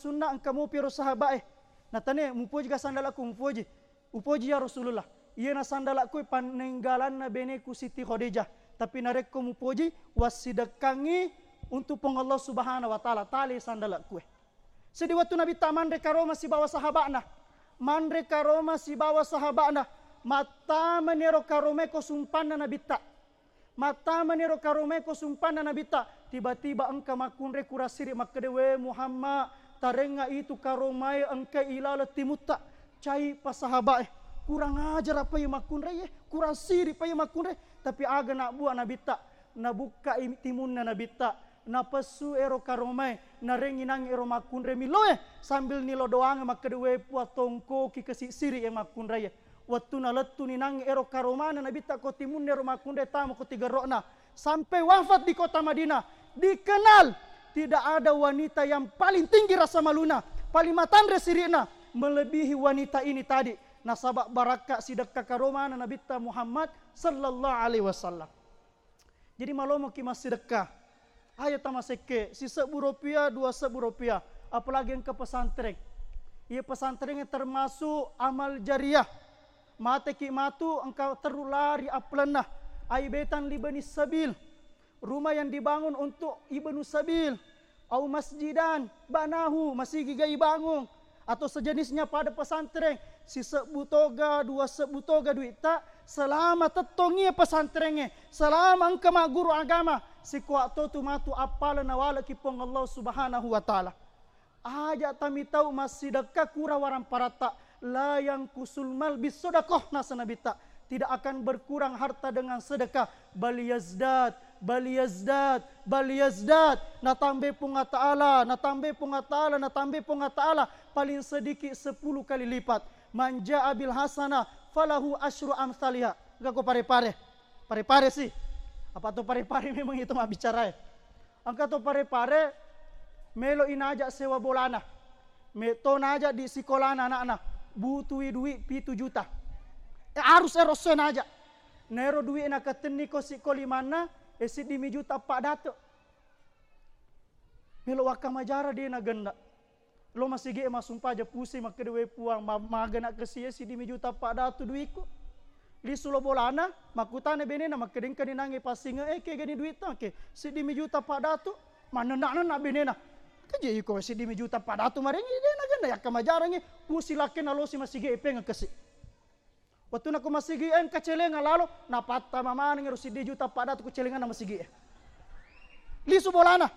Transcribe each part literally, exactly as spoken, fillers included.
sunnah engkau mu piro sahabat eh. Na tane mupoji ka sandal aku mupoji. Upoji ya Rasulullah. Iya na sandal aku panenggalan na beneku Siti Khadijah. Tapi narek ko mupoji wasidakangi untuk pong Allah Subhanahu wa taala tali sandal aku eh. Sedi waktu Nabi tak mandre karoma si bawa sahabatna. Mandre karoma si bawa sahabatna. Mata menero karome ko sumpanna Nabi tak. Mata menero karome ko sumpanna Nabi tak. Tiba-tiba engkau makunre kurasiri makkedewe Muhammad. Tarenga itu karomai engkau ilala timutta. Cai pas sahabat eh. Kurang ajar apa yang makunre eh. Kurang siri apa yang makunre. Tapi aga nak buat Nabi tak. Nabuka timunna Nabi tak. Na pesu ero karomai na renginang ero makun remiloe sambil nilo doang makkedewe puat tongko ki kesi siri e makun raya waktu na letu ninang ero karomana nabi tak ko timun ero makun re tamu ko tiga rokna sampai wafat di kota Madinah dikenal tidak ada wanita yang paling tinggi rasa maluna paling matandre sirina melebihi wanita ini tadi nasabak baraka sidakka karomana nabi ta Muhammad sallallahu alaihi wasallam. Jadi malomo ki mas sedekah. Ayo tama seke, si sebu rupiah, dua sebu rupiah. Apalagi yang ke pesantren. Ia pesantren yang termasuk amal jariah. Mate ki matu engkau terulari aplenah. Ai betan libani sabil. Rumah yang dibangun untuk ibnu sabil. Au masjidan, banahu, masih gigai bangun. Atau sejenisnya pada pesantren. Si sebu toga, dua sebu toga duit tak. Selama tetongi pesantrennya. Selama engkau mak guru agama. Si kuat tu matu apala nawala kipong Allah Subhanahu wa taala. Aja tami tahu masih dekat kura waran parata la yang kusul mal bisodakoh nasa nabi tak tidak akan berkurang harta dengan sedekah bal yazdad bal yazdad bal yazdad na tambe punga taala na tambe punga taala na tambe punga taala paling sedikit sepuluh kali lipat manja abil hasanah falahu asyru amsalihah. Enggak ko pare-pare pare-pare sih. Apa tu pare-pare memang itu mah bicara. Angka tu pare-pare melo inaja sewa bolana. Meto naja di sekolah anak-anak. Butuh duit pitu juta. Eh harus erosen aja. Nero duit nak keteni ko sikoli mana? Esi di mi juta pak dato. Melo waka majara dia na genda. Lo masih ge masum paja pusing mak kedewe puang maga nak kesia si di mi juta pak dato duitku. Li sulo bolana makutane benena makedeng kani nange pasinga eh ke gani duit ta ke sidimi juta padatu mana nak nak benena kaje iko sidimi juta padatu marengi dena ganda ya kamajarangi pusilake na losi masige epeng kesi waktu na ko masige en kacelenga lalo na patta mamane ngero sidimi juta padatu ko celenga na masige li su bolana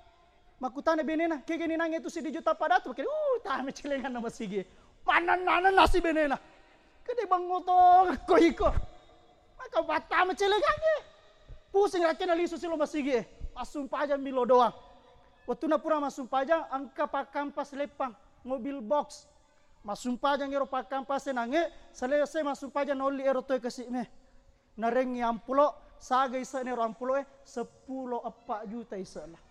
makutane benena ke gani nange tu sidimi juta padatu ke uh ta me celenga na masige mana nana nasi benena kede bangotong ko iko. Maka bata mencelengange. Pusing rakyat na lisu silo masige. Masum pajang milo doang. Waktu na pura masum pajang angka pakampas lepang mobil box. Masum pajang ero pakampas nange selesai masum pajang noli ero toy kasih me. Narengi ampulo saga isa ero ampulo eh sepuluh apa juta isa lah.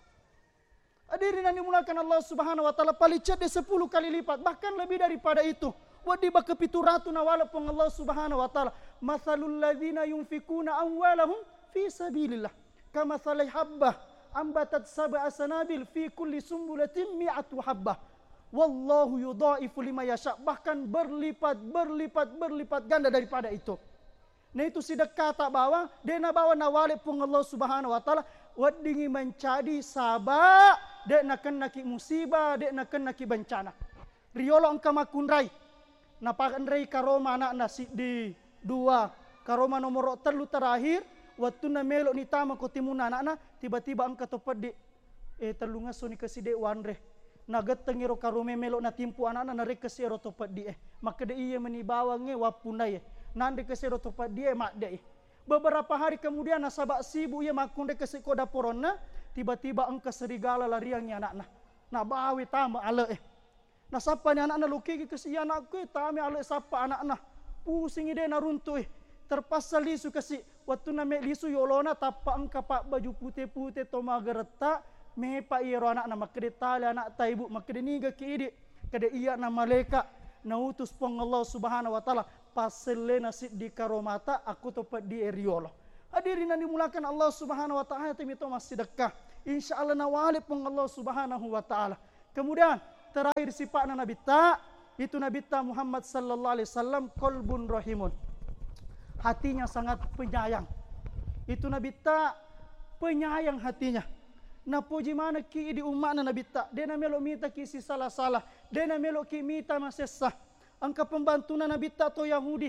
Hadirin yang dimulakan Allah Subhanahu wa taala palicet de sepuluh kali lipat bahkan lebih daripada itu. Wadi bakapituratu na wala pong Allah Subhanahu wa taala mathalul ladzina yunfikuna amwalahum fi sabilillah kamathali habbah ambatat sab'a sanabil fi kulli sumbulatin mi'atu habbah wallahu yudhaifu lima yasha bahkan berlipat berlipat berlipat ganda daripada itu. Nah itu sedekah tak bawa dena bawa na wala pong Allah Subhanahu wa taala wadingi mencadi sabak dek nak kena ki musibah dek nak kena ki bencana riolo engka makunrai napakan rei karoma anak nasi di dua karoma nomor telu terakhir waktu na melo ni tama ko timuna anak-anak tiba-tiba angka topet di eh terlunga soni keside wanre naget tengiro karome melo na timpu anak-anak na rek kesero topet di eh maka de iya menibawa nge wapunai nande kesero topet di eh mak de beberapa hari kemudian nasabak sibu ia makunde kesiko daporona tiba-tiba angka serigala lariangnya anak-anak na bawe tama ale eh na sapa ni anak-anak luki ke si anak ku tami ale sapa anak-anak pusing ide na runtuh terpaksa lisu kasi waktu na me lisu yolona tapa angka pak baju putih-putih to magereta me pa iro anak na makde tali anak ta ibu makde niga ki ide kade iya na maleka na utus pong Allah Subhanahu wa taala paselena sit di karomata aku topat di eriolo. Hadirin yang dimulakan Allah Subhanahu wa taala timi to mas sedekah insyaallah na wali pong Allah Subhanahu wa taala. Kemudian terakhir sifat Nabi ta itu Nabi ta Muhammad sallallahu alaihi wasallam qalbun rahimun. Hatinya sangat penyayang. Itu Nabi ta penyayang hatinya. Na puji mana ki di umat Nabi ta. Dia na melok minta ki si salah-salah. Dia na melok ki minta masesah. Angka pembantu Nabi ta to Yahudi.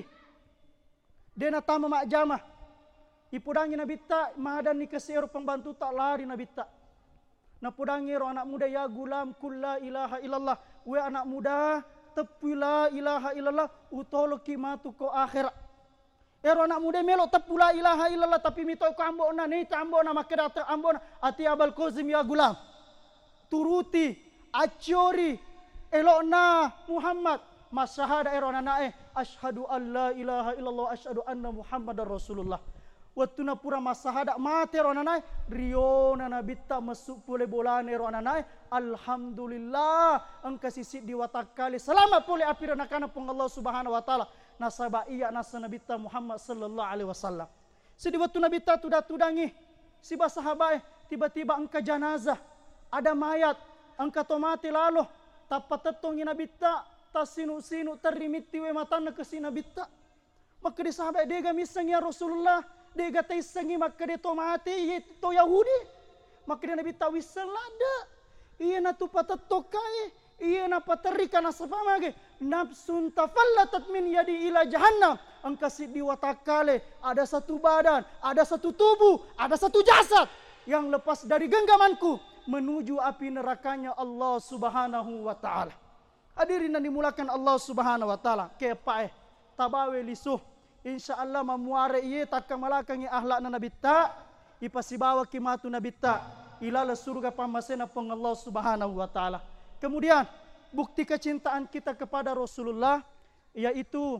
Dia na tama mak jamah. Ipudangi Nabi ta mahadan ni kesero pembantu tak lari Nabi ta. Na pudangi ro anak muda ya gulam kul la ilaha illallah. We anak muda tepu la ilaha illallah utolo ki matu ko akhirat. Ero anak muda melo tepu la ilaha illallah tapi mito ko ambona ni ta ambona makira ta ambona ati abal kozim ya gulam. Turuti acori elona Muhammad masyahada ero anak eh asyhadu an la ilaha illallah asyhadu anna Muhammadar Rasulullah. Waktu na pura masahada mati ro nanai rio na nabita masuk pule bolane ro nanai alhamdulillah engka sisi diwatakali selamat pule api nakana pung Allah Subhanahu wa taala nasaba iya nasa nabita Muhammad sallallahu alaihi wasallam. Sedi waktu nabita tuda tudangi si sahabat tiba-tiba engka janazah ada mayat engka to mati lalu tapat tetongi nabita tasinu-sinu terimiti we matana ke si nabita. Maka di sahabat dia gamisang ya Rasulullah dia kata isangi maka dia to mati to Yahudi maka dia Nabi tahu selada iya na tu patatokai iya na paterika na sapamage nafsun tafallatat min yadi ila jahannam engka si diwatakale ada satu badan ada satu tubuh ada satu jasad yang lepas dari genggamanku menuju api nerakanya Allah Subhanahu wa taala. Hadirin yang dimulakan Allah Subhanahu wa taala kepa eh tabawe lisuh InsyaAllah mamuare iye takkan malakangi ahlak na Nabi ta ipasibawa kimatu Nabi ta ilala surga pamasena peng Allah Subhanahu wa taala. Kemudian bukti kecintaan kita kepada Rasulullah yaitu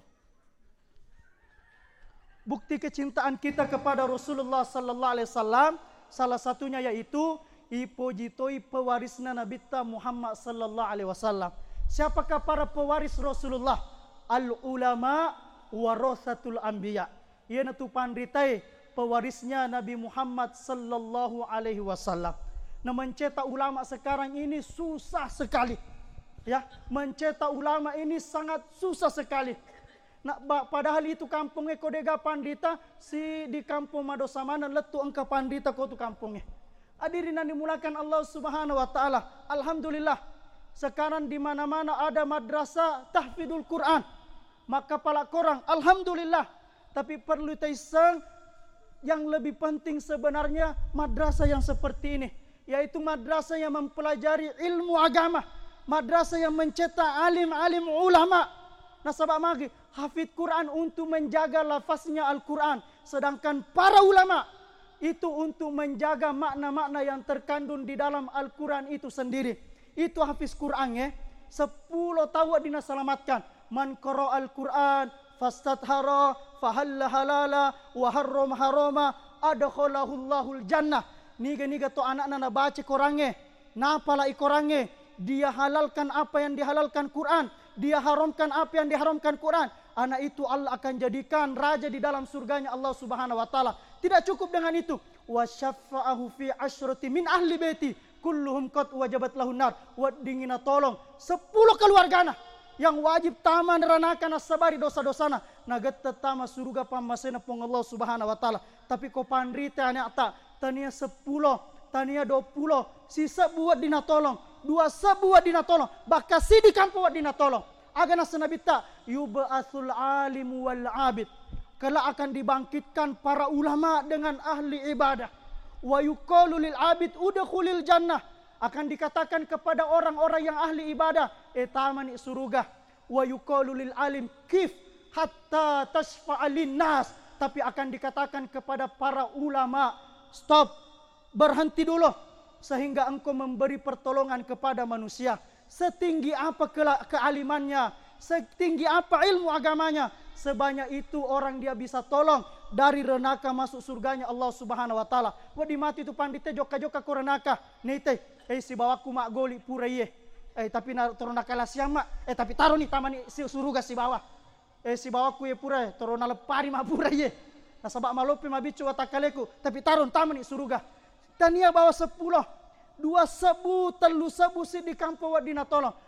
bukti kecintaan kita kepada Rasulullah sallallahu alaihi wasallam salah satunya yaitu ipojitoi pewarisna Nabi ta Muhammad sallallahu alaihi wasallam. Siapakah para pewaris Rasulullah? Al ulama warasatul anbiya. Ia natu pandritai pewarisnya Nabi Muhammad sallallahu alaihi wasallam. Nah, mencetak ulama sekarang ini susah sekali. Ya, mencetak ulama ini sangat susah sekali. Nah, padahal itu kampungnya kodega pandita si di kampung Madosamana letu engka pandita ko tu kampungnya. Hadirin yang dimulakan Allah Subhanahu wa taala. Alhamdulillah sekarang di mana-mana ada madrasah tahfidzul Quran. Maka pala korang alhamdulillah, tapi perlu taisang yang lebih penting sebenarnya madrasah yang seperti ini, yaitu madrasah yang mempelajari ilmu agama, madrasah yang mencetak alim-alim ulama. Nasabak magi hafid Quran untuk menjaga lafaznya Al-Quran, sedangkan para ulama itu untuk menjaga makna-makna yang terkandung di dalam Al-Quran itu sendiri. Itu hafiz Quran ya, sepuluh tahun dinasalamatkan. Man qara al-Quran fastathara fahalla halala wa harram harama adkhalahu Allahul jannah. Niga-niga to anak-anak na baca Qurange, napala ikorange, dia halalkan apa yang dihalalkan Quran, dia haramkan apa yang diharamkan Quran. Anak itu Allah akan jadikan raja di dalam surganya Allah Subhanahu wa taala. Tidak cukup dengan itu, wa syafa'ahu fi asyrati min ahli baiti kulluhum qad wajabat lahun nar. Wa dingina tolong sepuluh keluargana yang wajib taman neranakan asabari dosa-dosana nagat tetama surga pamasena pong Allah Subhanahu wa taala. Tapi ko pandrite anak tak tania sepuluh tania dua puluh sisa buat dina tolong dua sebuah dina tolong bakasi di kampung buat dina tolong agana senabita yub'atsul alim wal abid kala akan dibangkitkan para ulama dengan ahli ibadah wa yuqalu lil abid udkhulil jannah akan dikatakan kepada orang-orang yang ahli ibadah etamani surga wa yuqalu lil alim kif hatta tashfa'alin nas tapi akan dikatakan kepada para ulama stop berhenti dulu sehingga engkau memberi pertolongan kepada manusia setinggi apa ke- kealimannya setinggi apa ilmu agamanya sebanyak itu orang dia bisa tolong dari renaka masuk surganya Allah Subhanahu wa taala. Wadi mati tu pandite joka-joka ko renaka. Nite, eh si bawaku mak goli pura iye. Eh tapi na toronaka la siang mak. Eh tapi taruh ni tamani si surga si bawah. Eh si bawaku ye pura torona lepari mak pura iye. Na sabak malopi mabicu watakaleku tapi taruh tamani surga. Tania bawa sepuluh dua sebu telu sebu si di kampung wadina tolong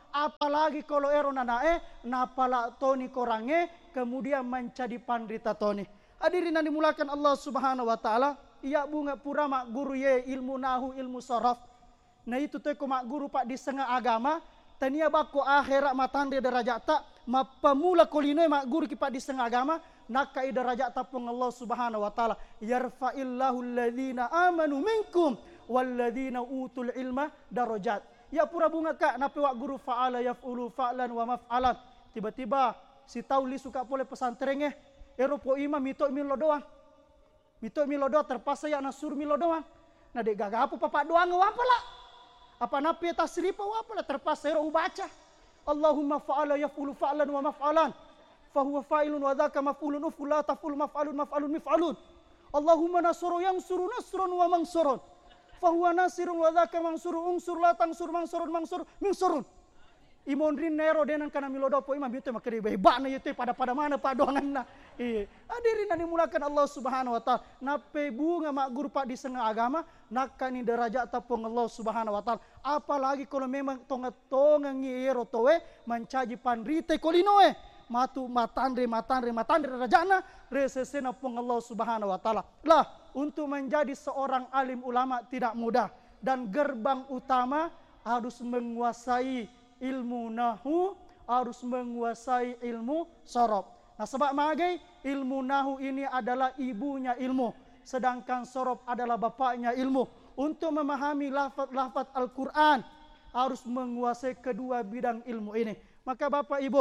Apalagi kalau ero nanae napala toni korange kemudian menjadi pandrita toni. Hadirin yang dimulakan Allah Subhanahu wa taala, iya bunga pura mak guru ye ilmu nahu ilmu sorof. Nah itu tuh mak guru pak di setengah agama, tania bako akhirat matande derajat tak, ma pemula kolino mak guru kipak di setengah agama, nakka i derajat tapung Allah Subhanahu wa taala. Yarfa'illahu alladhina amanu minkum walladhina utul ilma darajat. Ya pura bunga kak, nape wak guru fa'ala yaf'ulu fa'lan wa maf'alan. Tiba-tiba si tauli suka pole pesantrennya, eropo imam mito milo doang. Mito milo doang terpaksa ya nasur milo doang. Nah dek gagapu papa doang ngapa lah. Apa nape tasripa apa lah terpaksa ero baca. Allahumma fa'ala yaf'ulu fa'lan wa maf'alan. Fahuwa fa'ilun wa dhaka maf'ulun ufula taf'ul maf'alun maf'alun mif'alun. Allahumma nasuru yang suru nasrun wa mangsurun. Fahuwa nasirun wa dhaka mangsuru unsur la tangsur mangsurun mangsur mingsurun. Imondrin nero denan kana milodopo imam itu makari hebat na itu pada pada mana padongan na. Iya. Hadirin yang dimulakan Allah Subhanahu wa taala. Nape bunga mak guru pak di setengah agama nakani derajat tapung Allah Subhanahu wa taala. Apalagi kalau memang tonga tonga ngiro towe mencaji pandrite kolinoe. Matu matandre matandre matandre derajatna resesena pung Allah Subhanahu wa taala. Lah untuk menjadi seorang alim ulama tidak mudah dan gerbang utama harus menguasai ilmu nahu, harus menguasai ilmu sorof. Nah sebab magai ilmu nahu ini adalah ibunya ilmu, sedangkan sorof adalah bapaknya ilmu. Untuk memahami lafaz-lafaz Al-Quran harus menguasai kedua bidang ilmu ini. Maka Bapak Ibu,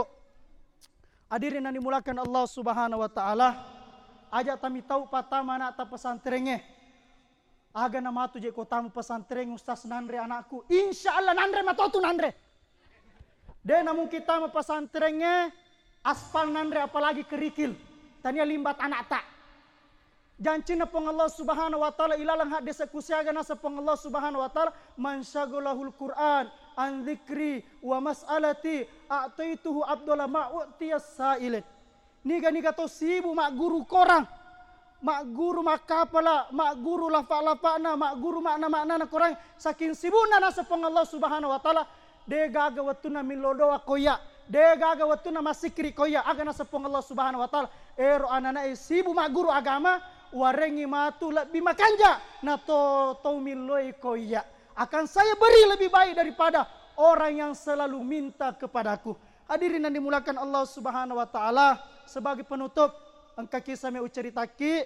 hadirin yang dimulakan Allah Subhanahu wa taala, ajak kami tahu patama anak ta pesantrennya. Aga nama tu je kotamu pesantren Ustaz Nandre anakku. Insya Allah Nandre matotu Nandre. Dia namun kita mau pesantrennya aspal Nandre apalagi kerikil. Tanya limbat anak tak. Janjina pong Allah Subhanahu wa taala ilalang hak desa kusiaga nasa pong Allah Subhanahu wa taala mansyagolahul Quran an dzikri wa mas'alati a'taituhu abdullah ma'utiyas sa'ilin. Niga niga to sibu mak guru korang. Mak guru mak kapala, mak guru lafa-lafana, mak guru makna makna korang saking sibuna nasa pong Allah Subhanahu wa taala. De gaga watuna milodoa koya, de gaga watuna masikri koya, aga nasa pong Allah Subhanahu wa taala. Ero anana sibu mak guru agama warengi matu lebih makanja na to to miloi koya. Akan saya beri lebih baik daripada orang yang selalu minta kepadaku. Hadirin yang dimulakan Allah Subhanahu wa taala, sebagai penutup engka kisah me uceritaki.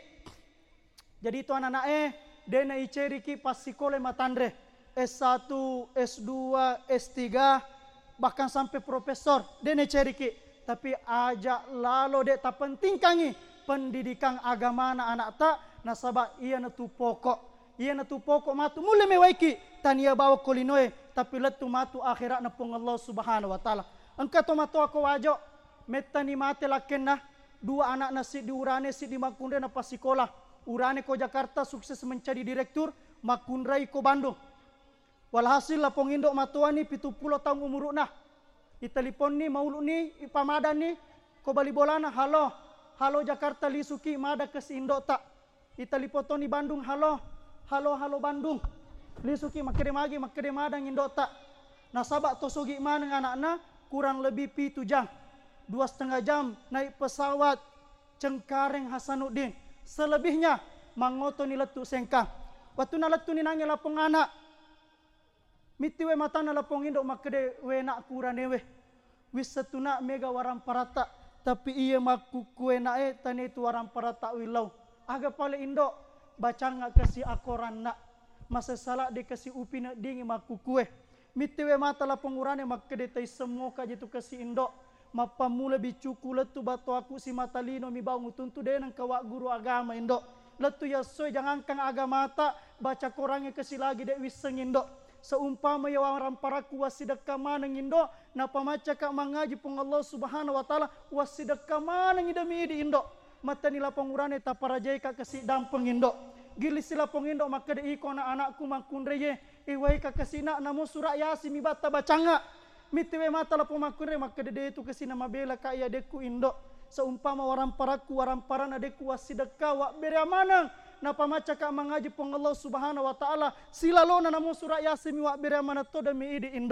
Jadi itu anak-anak eh dena iceriki pas sikole matandre S satu, S dua, S tiga bahkan sampai profesor dena ceriki. Tapi ajak lalu dek tak penting kangi pendidikan agama anak-anak tak nasabah iya natu pokok. Iya natu pokok matu mulai mewaiki tania bawa kolinoe tapi letu matu akhirat napung Allah Subhanahu wa taala. Engka to matu aku wajo metani mate lakenna dua anak nasi di urane si di Makunde na pas sekolah. Urane ko Jakarta sukses menjadi direktur, Makundrai ko Bandung. Walhasil lapong indok matuani pitu pulau tahun umur nah. Itelepon ni maulu ni ipamadan ni ko bali bolana halo. Halo Jakarta lisuki mada kes indok tak. Itelepon ni Bandung halo. Halo halo Bandung. Lisuki makere magi makere madang indok tak. Nasabak tosogi mana anak-anak kurang lebih pitu jam. Dua setengah jam naik pesawat Cengkareng Hasanuddin. Selebihnya mangoto ni letu sengkang. Waktu na letu ni nangis lapong anak. Mitiwe matana lapong indok makede we nak kuranewe. Wis setuna mega waram parata. Tapi iya maku kue nae tani itu waram parata wilau. Aga pale indok baca ngak kasi akoran nak. Masa salah de kasi upi nak dingi maku kue. Mitiwe mata lapong urane makede tai semua kajitu kasi indok. Mapamula bicuku letu batu aku si matalino mi bau ngutuntu denang kawak guru agama indok. Letu ya soy jangan kang agama tak baca korangnya kasi lagi dek wiseng indok. Seumpama ya orang paraku wasidaka manang indo napa maca ka mangaji pung Allah Subhanahu wa taala wasidaka manang idami di indo mata nila pengurane ta parajai ka kasi dampeng indo gili sila pung indo maka de iko na anakku makundreye iwai ka kasina namo surah yasin mi batta bacanga mitiwe mata la pemakure maka de itu kasina mabela ka ya deku indo seumpama orang paraku orang parana deku wasidaka wa bere manang napa maca ka mengaji pong Allah Subhanahu wa taala silalona namo surah yasin wa bere mana to demi idi indo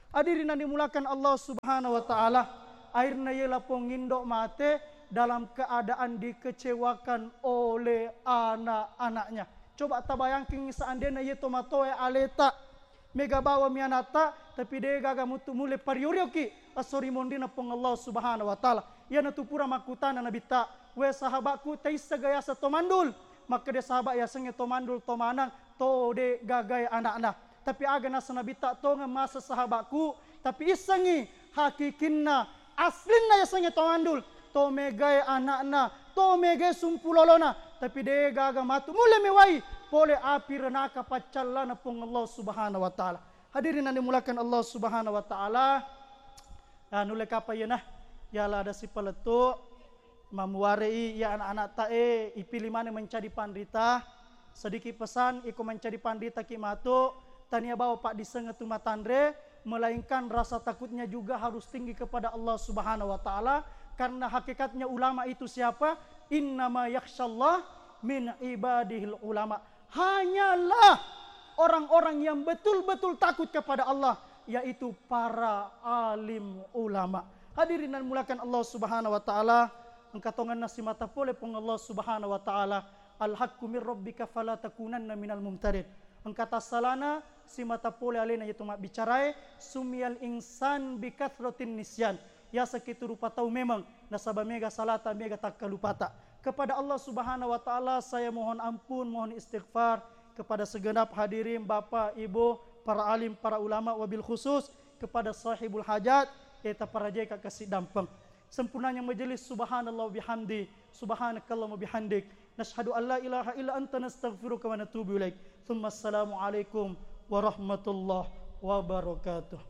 Hadirin yang dimulakan Allah Subhanahu wa taala, akhirnya ialah pengindok mate dalam keadaan dikecewakan oleh anak-anaknya. Coba tabayangkin seandainya ia tomatoe aleta mega bawa mianata tapi dia gaga mutu mule pariorioki asori mondina pong Allah Subhanahu wa taala. Ya natu pura makutana nabi ta we sahabatku taisa gaya sa tomandul, maka dia sahabat ya senge tomandul tomanang to de gagai anak-anak. Tapi aga nasa nabi ta to masa sahabatku tapi isangi hakikinna aslinna ya senge tomandul to megai anak-anak to megai sumpulolona tapi dia gaga matu mule mewai pole api renaka pacallana pong Allah Subhanahu wa taala. Hadirin yang dimulakan Allah Subhanahu wa taala, anu le kapa yana ya la ada si peletu mamuarei ya anak-anak tae ipilih mana mencari pandita sedikit pesan iko mencari pandita kimatu tania bawa pak disengetu matandre, melainkan rasa takutnya juga harus tinggi kepada Allah Subhanahu wa taala, karena hakikatnya ulama itu siapa? Innama yakhshallah min ibadihil ulama. Hanyalah orang-orang yang betul-betul takut kepada Allah, yaitu para alim ulama. Hadirin dan mulakan Allah Subhanahu wa taala, engkatongan nasi mata pole pong Allah Subhanahu wa taala, al-haqqu mir rabbika fala takunanna minal mumtarin. Engkata salana si mata pole alena yaitu mak bicarai sumiyal insan bikathratin nisyan. Ya sekitu rupa tahu memang nasabah mega salata mega tak kalupata. Kepada Allah Subhanahu wa taala saya mohon ampun, mohon istighfar kepada segenap hadirin bapak, ibu, para alim, para ulama, wabil khusus kepada sahibul hajat yaitu para jeka kasih dampeng. Sempurnanya majelis subhanallah bihamdi, subhanakallahumma bihamdik, nashhadu an la ilaha illa anta nastaghfiruka wa natubu ilaik. Tsumma assalamu alaikum warahmatullahi wabarakatuh.